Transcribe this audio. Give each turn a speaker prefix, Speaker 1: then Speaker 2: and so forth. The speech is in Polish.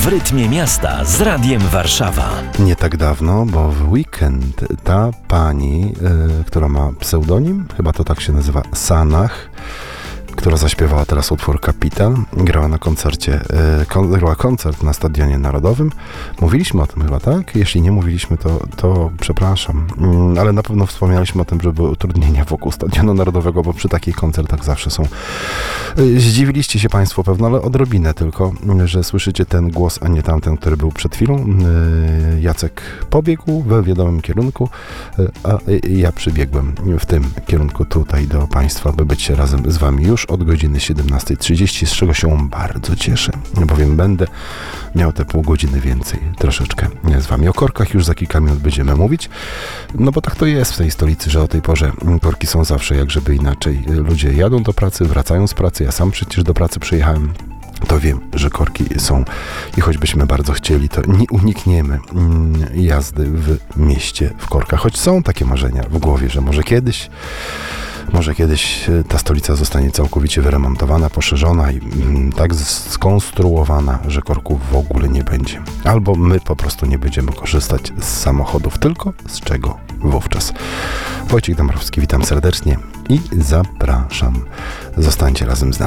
Speaker 1: w rytmie miasta z Radiem Warszawa.
Speaker 2: Nie tak dawno, bo w weekend ta pani, która ma pseudonim, chyba to tak się nazywa, Sanach, która zaśpiewała teraz utwór Kapital, grała na koncercie, grała koncert na Stadionie Narodowym. Mówiliśmy o tym chyba, tak? Jeśli nie mówiliśmy, to przepraszam. Ale na pewno wspomnialiśmy o tym, że były utrudnienia wokół Stadionu Narodowego, bo przy takich koncertach zawsze są. Zdziwiliście się Państwo pewno, ale odrobinę tylko, że słyszycie ten głos, a nie tamten, który był przed chwilą. Jacek pobiegł we wiadomym kierunku, a ja przybiegłem w tym kierunku tutaj do Państwa, by być razem z Wami już od godziny 17:30, z czego się bardzo cieszę, bowiem będę miał te pół godziny więcej, troszeczkę z Wami. O korkach już za kilka minut będziemy mówić, no bo tak to jest w tej stolicy, że o tej porze korki są zawsze, jak żeby inaczej. Ludzie jadą do pracy, wracają z pracy, ja sam przecież do pracy przyjechałem, to wiem, że korki są i choćbyśmy bardzo chcieli, to nie unikniemy jazdy w mieście w korkach, choć są takie marzenia w głowie, że może kiedyś ta stolica zostanie całkowicie wyremontowana, poszerzona i tak skonstruowana, że korków w ogóle nie będzie. Albo my po prostu nie będziemy korzystać z samochodów, tylko z czego wówczas. Wojciech Dąbrowski, witam serdecznie i zapraszam. Zostańcie razem z nami.